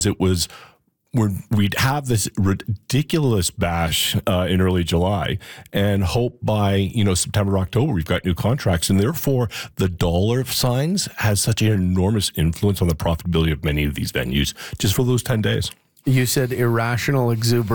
it was we'd have this ridiculous bash in early July and hope by, September, October, we've got new contracts. And therefore, the dollar signs has such an enormous influence on the profitability of many of these venues just for those 10 days. You said irrational exuberance.